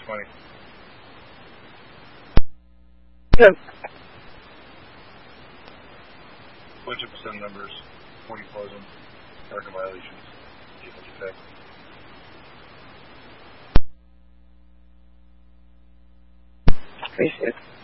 20. Good. Bunch of percent numbers, 40 them, target violations, damage effect. Appreciate it.